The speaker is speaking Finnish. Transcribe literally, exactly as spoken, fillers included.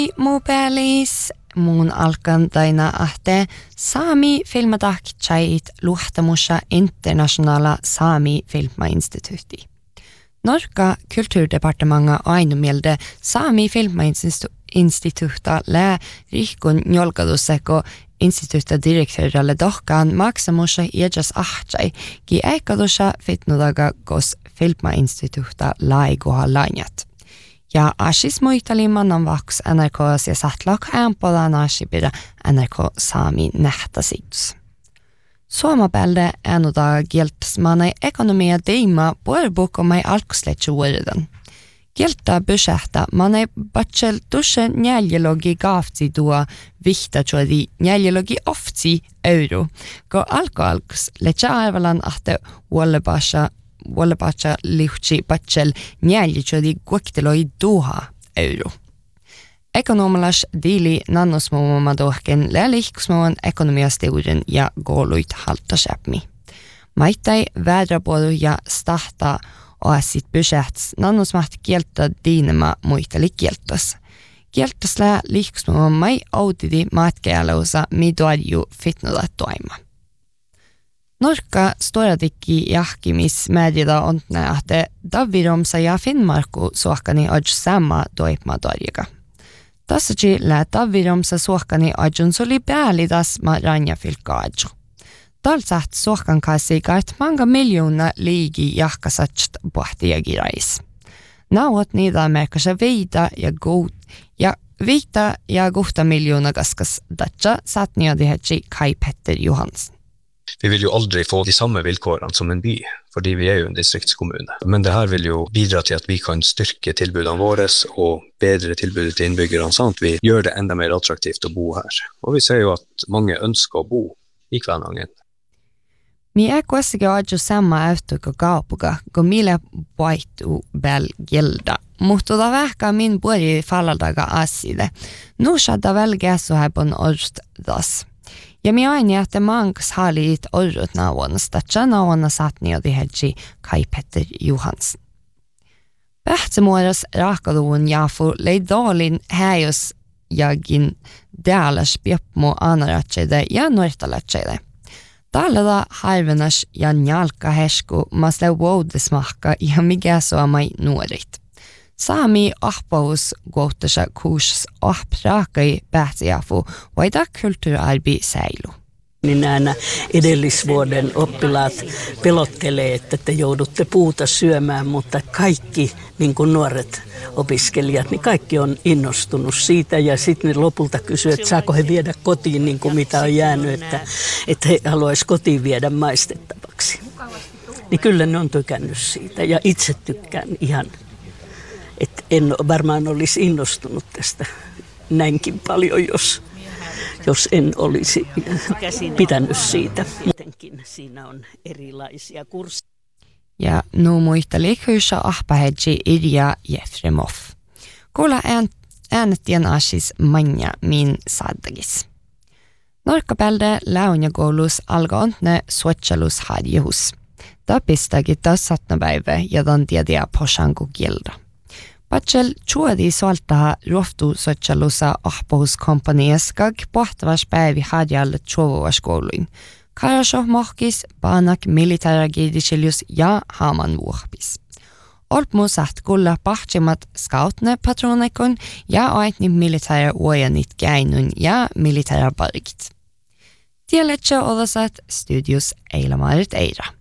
Mobilis mun alkantaina ahte Sami filmadak chait luhtamusa internationala Sami filmainstituutti. Norska kulturdepartemanga ainumielde Sami filmainstituutta lää rihkun njolkaduseko instituutta direktööralle dohkaan maksamusa iäjas ahtai, ki eikadusa fitnudaga kos filmainstituutta laiguha lainjat. Ja asis muisteliman on vaks N R K:s ja sattlok äänpolan asipida N R K Sami nähtäsiks. Suomapelde äänuda kieltäsmanai ekonomia deima puolbukomai alkusletsuuriden. Kieltä pysähtä manai batsel tusse njäljelogi gaftsi tuo vihtajuodi njäljelogi oftsi euro, ko alkoalks letsä arvalan ahte uollepasha Wallapatcha liuhtsi batsel njäljijuodi guakteloi duha euro. Ekonomalas diili nannosmuoma dohken läälihkusmuon ekonomiasteuden ja gooluit haltasepmi. Maittai vädrapuolu ja stahta oasit pysähts nannosmaht kieltä diinema muisteli kieltäs. Kieltäs lää lihkusmuon mai autidi matkealuusa miduadju fitnoda toima. Norka storadikki jahkimis määrillä on nähte Daviromsa ja Finnmarku suokkani aj sama toipma torjika. Tassaci lää Daviromsa suokkani ajun soli päälidas ma ranja filkaaju. Talsaht suokkan kassiikart manga miljoona liigi jahkasatst pohtiagirais. Nauot niitä merkasa viita ja gut ja viita ja guhta miljoona kaskas datsa satniodihetsi Kai Petter Johansen. Vi vill ju aldrig få de samme villkorene som en by, fordi vi er jo en distriktskommune. Men det her vil jo bidra til at vi kan styrke tilbudene våre og bedre tilbudet til innbyggerne, sånn at vi gjør det enda mer attraktivt å bo her. Og vi ser jo at mange ønsker å bo i Kvænangen. Mi ei kuitenkin ajo sama autuko kaupuka, kun millä vaihtuu bel gilda. Mutta da vähkä min puoli fallaldaga aside. Nu shadda väl gäsuhäpon orst das. Ja mi aini, että mankas halit orrut nauonnasta, ja nauonna satni odi hedji Kai Petter Johansen. Pähtsemuodas raakaluun jaafu leidolin häjus jagin dealas piepmo anaratseide ja nuortalatseide. Tallada harvenas ja njalka hesku masle woudesmahka ja mikä suomai nuorit. Sami ahpaus gohtasa kurs ahpraakai pähtiafu vaida kulttuurarbi säilu. Niin nämä edellisvuoden oppilaat pelottelee, että te joudutte puuta syömään, mutta kaikki niin kuin nuoret opiskelijat, niin kaikki on innostunut siitä ja sitten ne lopulta kysyy, että saako he viedä kotiin niin kuin mitä on jäänyt, että, että he haluaisi kotiin viedä maistettavaksi. Niin kyllä ne on tykännyt siitä ja itse tykkään ihan. Että en varmaan olisi innostunut tästä näinkin paljon, jos, jos en olisi pitänyt siitä. Mitenkin siinä on erilaisia kursseja. Ja nu muisteli kyysä ahpahedji Irja Jefremov. Kuulla äänetien asis manja min saddagis. Norkapelde läunjakoulus algontne suotsalus hadjehus. Tapistagi tassatna päivä ja dan tiedia poshanku gilda. Batsel chuodi soltaha ruoftu sotsalusa ahpohuskompanies kag pohtavas päivi hadjalle chuovas kouluin. Karasho mohkis, banak militäragidisilius ja haman vuohpis. Olpmu saht kulla pahtsemat skautne patronekon ja aitni militära uojanit käinun ja militära bargit. Tieletse odasat studios Eilamarit Eira.